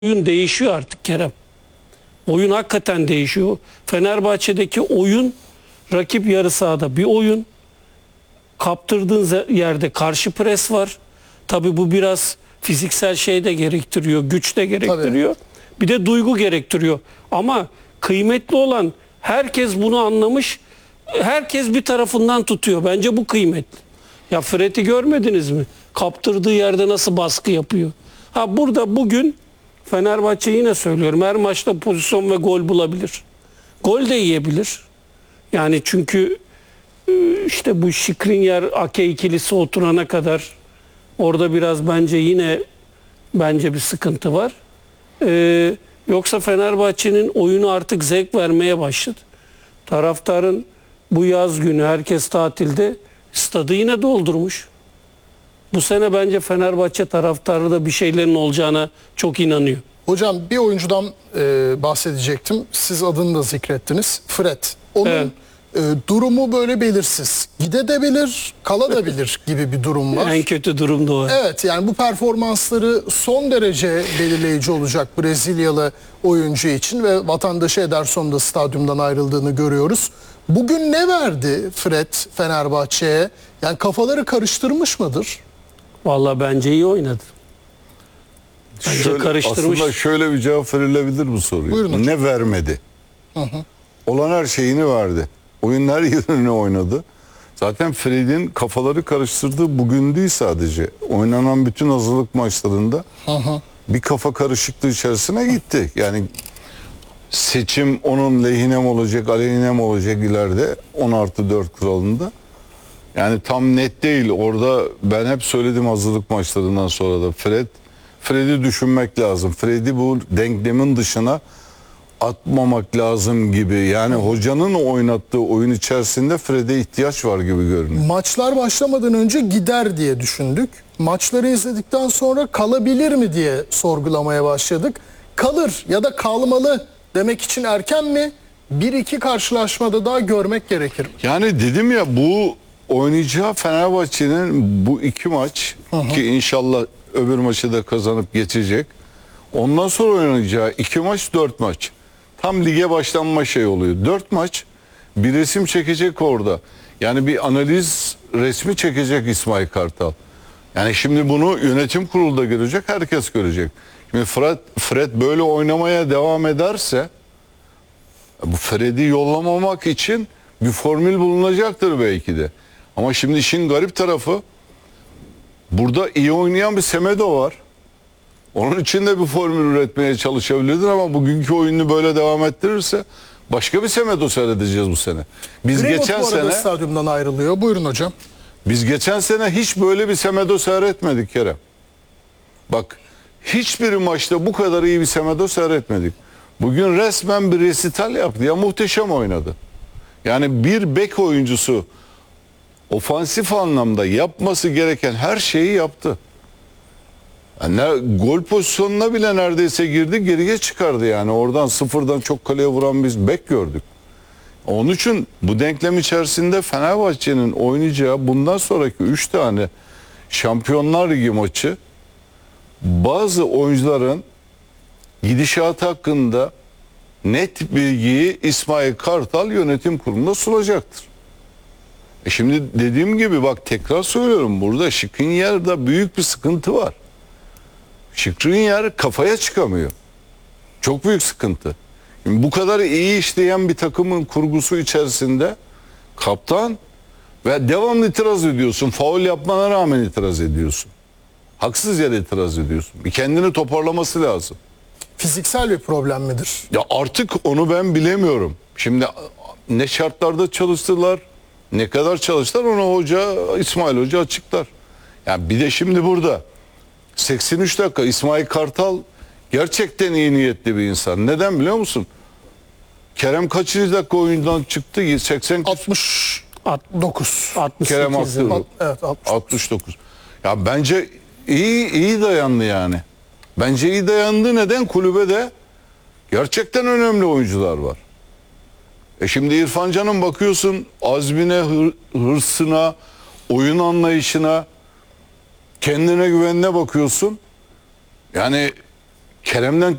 Oyun değişiyor artık Kerem. Oyun hakikaten değişiyor. Fenerbahçe'deki oyun rakip yarı sahada bir oyun. Kaptırdığın yerde karşı pres var. Tabii bu biraz fiziksel şey de gerektiriyor, güç de gerektiriyor. Bir de duygu gerektiriyor. Ama kıymetli olan herkes bunu anlamış. Herkes bir tarafından tutuyor. Bence bu kıymetli. Ya Fred'i görmediniz mi? Kaptırdığı yerde nasıl baskı yapıyor. Ha burada bugün Fenerbahçe yine söylüyorum her maçta pozisyon ve gol bulabilir. Gol de yiyebilir. Yani çünkü işte bu Skriniar Ake ikilisi oturana kadar orada biraz bence yine bir sıkıntı var. Yoksa Fenerbahçe'nin oyunu artık zevk vermeye başladı. Taraftarın bu yaz günü herkes tatilde stadı yine doldurmuş. Bu sene bence Fenerbahçe taraftarı da bir şeylerin olacağına çok inanıyor. Hocam bir oyuncudan bahsedecektim. Siz adını da zikrettiniz. Fred. Onun durumu böyle belirsiz. Gidebilir, kalabilir gibi bir durum var. En kötü durum da o. Evet, yani bu performansları son derece belirleyici olacak Brezilyalı oyuncu için ve vatandaşı Ederson da stadyumdan ayrıldığını görüyoruz. Bugün ne verdi Fred Fenerbahçe'ye? Yani kafaları karıştırmış mıdır? Vallahi bence iyi oynadı. Bence karıştırmış. Aslında şöyle bir cevap verilebilir bu soruya. Buyurun hocam. Ne vermedi? Olan her şeyini verdi. Oyunun her yerini oynadı. Zaten Fred'in kafaları karıştırdığı bugün değil sadece. Oynanan bütün hazırlık maçlarında bir kafa karışıklığı içerisine gitti. Yani seçim onun lehine mi olacak, aleyhine mi olacak ileride 10+4 kuralında. Yani tam net değil. Orada ben hep söyledim hazırlık maçlarından sonra da Fred'i düşünmek lazım. Fred'i bu denklemin dışına atmamak lazım gibi. Yani hocanın oynattığı oyun içerisinde Fred'e ihtiyaç var gibi görünüyor. Maçlar başlamadan önce gider diye düşündük. Maçları izledikten sonra kalabilir mi diye sorgulamaya başladık. Kalır ya da kalmalı demek için erken mi? 1-2 karşılaşmada daha görmek gerekir. Yani dedim ya bu oynayacağı Fenerbahçe'nin bu 2 maç ki inşallah öbür maçı da kazanıp geçecek. Ondan sonra oynayacağı 2 maç 4 maç. Tam lige başlanma şey oluyor. 4 maç bir resim çekecek orada. Yani bir analiz resmi çekecek İsmail Kartal. Yani şimdi bunu yönetim kurulu da görecek, herkes görecek. Şimdi Fred böyle oynamaya devam ederse bu Fred'i yollamamak için bir formül bulunacaktır belki de. Ama şimdi işin garip tarafı burada iyi oynayan bir Semedo var. Onun için de bir formül üretmeye çalışabilirdir ama bugünkü oyunu böyle devam ettirirse başka bir Semedo seyredeceğiz bu sene. Biz Greenwood geçen bu arada sene stadyumdan ayrılıyor. Buyurun hocam. biz geçen sene hiç böyle bir Semedo seyretmedik Kerem. Bak hiçbir maçta bu kadar iyi bir Semedo seyretmedik. Bugün resmen bir resital yaptı ya, muhteşem oynadı. Yani bir bek oyuncusu ofansif anlamda yapması gereken her şeyi yaptı. Yani gol pozisyonuna bile neredeyse girdi, geriye çıkardı yani. Oradan sıfırdan çok kaleye vuran biz bek gördük. Onun için bu denklem içerisinde Fenerbahçe'nin oynayacağı bundan sonraki 3 tane Şampiyonlar Ligi maçı bazı oyuncuların gidişatı hakkında net bilgiyi İsmail Kartal yönetim kuruluna sunacaktır. Şimdi dediğim gibi bak tekrar söylüyorum, burada Skriniar'da büyük bir sıkıntı var. Skriniar kafaya çıkamıyor. Çok büyük sıkıntı. Şimdi bu kadar iyi işleyen bir takımın kurgusu içerisinde kaptan ve devamlı itiraz ediyorsun. Faul yapmana rağmen itiraz ediyorsun. Haksız yere itiraz ediyorsun. Bir kendini toparlaması lazım. Fiziksel bir problem midir? Ya artık onu ben bilemiyorum. Şimdi ne şartlarda çalıştılar, ne kadar çalıştılar onu İsmail Hoca açıklar. Yani bir de şimdi burada 83 dakika İsmail Kartal gerçekten iyi niyetli bir insan. Neden biliyor musun? Kerem kaçıncı dakika oyundan çıktı? 80 69. 68. Kerem haklı. Evet, 69. Ya bence iyi dayandı yani. Bence iyi dayandı. Neden? Kulübede gerçekten önemli oyuncular var. Şimdi İrfan Can'ın bakıyorsun azmine, hırsına, oyun anlayışına, kendine güvenine bakıyorsun. Yani Kerem'den